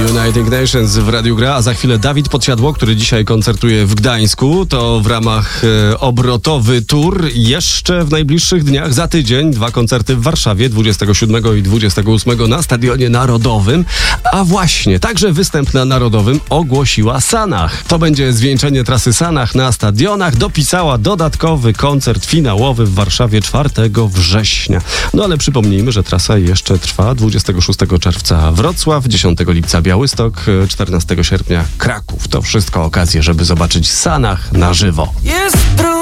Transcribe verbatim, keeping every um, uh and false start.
United Nations w Radiu Gra, a za chwilę Dawid Podsiadło, który dzisiaj koncertuje w Gdańsku. To w ramach e, obrotowy tour. Jeszcze w najbliższych dniach, za tydzień, dwa koncerty w Warszawie, dwudziestego siódmego i dwudziestego ósmego na Stadionie Narodowym. A właśnie, także występ na Narodowym ogłosiła Sanach. To będzie zwieńczenie trasy Sanach na stadionach. Dopisała dodatkowy koncert finałowy w Warszawie czwartego września. No ale przypomnijmy, że trasa jeszcze trwa. dwudziestego szóstego czerwca Wrocław, dziesiątego lipca Białystok, czternastego sierpnia Kraków. To wszystko okazje, żeby zobaczyć Sanach na żywo.